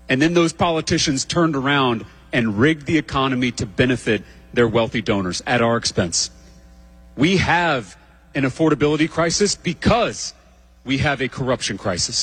And then those politicians turned around and rigged the economy to benefit their wealthy donors at our expense. We have an affordability crisis because we have a corruption crisis.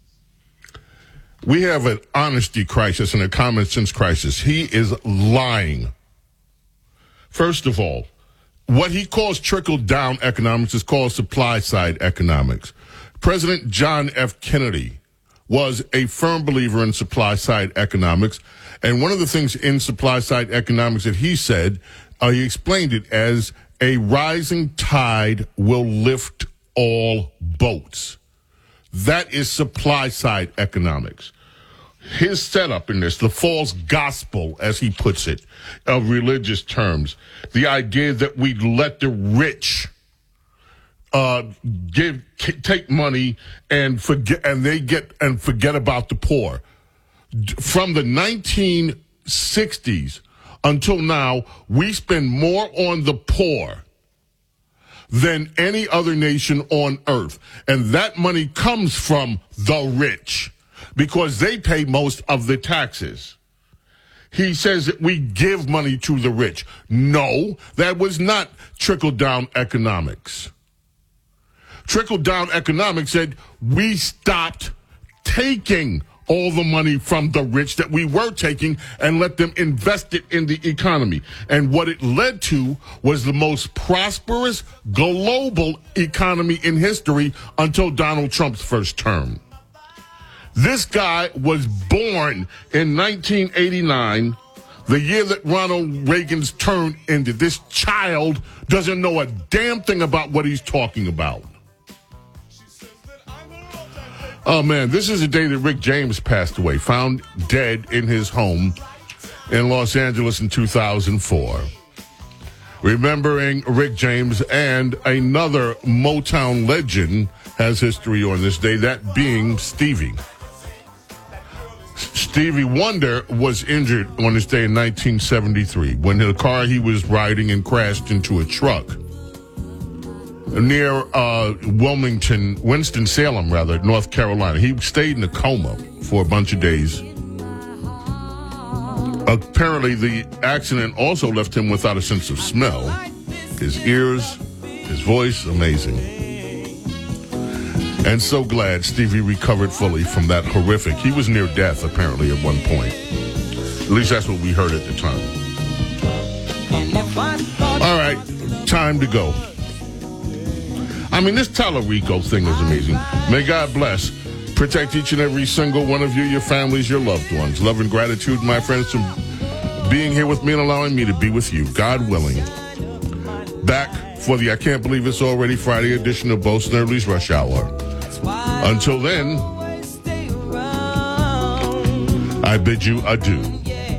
We have an honesty crisis and a common sense crisis. He is lying. First of all, what he calls trickle-down economics is called supply-side economics. President John F. Kennedy was a firm believer in supply-side economics, and one of the things in supply-side economics that he said, he explained it as a rising tide will lift all boats. That is supply-side economics. His setup in this, the false gospel, as he puts it, of religious terms, the idea that we let the rich take money and forget about the poor. From the 1960s until now, we spend more on the poor than any other nation on earth. And that money comes from the rich because they pay most of the taxes. He says that we give money to the rich. No, that was not trickle-down economics. Trickle-down economics said we stopped taking all the money from the rich that we were taking and let them invest it in the economy. And what it led to was the most prosperous global economy in history until Donald Trump's first term. This guy was born in 1989, the year that Ronald Reagan's term ended. This child doesn't know a damn thing about what he's talking about. Oh, man, this is the day that Rick James passed away, found dead in his home in Los Angeles in 2004. Remembering Rick James, and another Motown legend has history on this day, that being Stevie. Stevie Wonder was injured on this day in 1973 when the car he was riding and crashed into a truck near Winston-Salem, North Carolina. He stayed in a coma for a bunch of days. Apparently, the accident also left him without a sense of smell. His ears, his voice, amazing. And so glad Stevie recovered fully from that horrific. He was near death, apparently, at one point. At least that's what we heard at the time. All right, time to go. I mean, this Tallarico thing is amazing. May God bless. Protect each and every single one of you, your families, your loved ones. Love and gratitude, my friends, for being here with me and allowing me to be with you. God willing. Back for the I Can't Believe It's Already Friday edition of Bo Snerdley's Rush Hour. Until then, I bid you adieu.